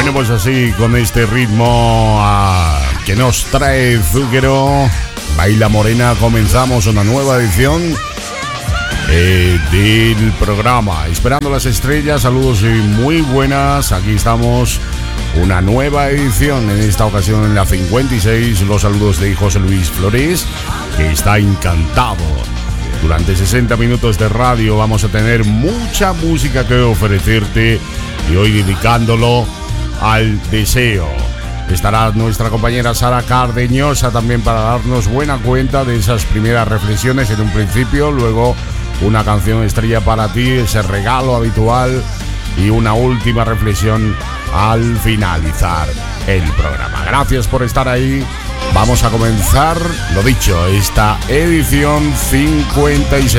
Bueno, pues así, con este ritmo que nos trae Zúquero, Baila Morena, comenzamos una nueva edición del programa Esperando las Estrellas. Saludos y muy buenas. Aquí estamos, una nueva edición, en esta ocasión en la 56. Los saludos de José Luis Flores, que está encantado. Durante 60 minutos de radio vamos a tener mucha música que ofrecerte, y hoy dedicándolo al deseo. Estará nuestra compañera Sara Cardeñosa también para darnos buena cuenta de esas primeras reflexiones en un principio, luego una canción estrella para ti, ese regalo habitual, y una última reflexión al finalizar el programa. Gracias por estar ahí. Vamos a comenzar, lo dicho, esta edición 56.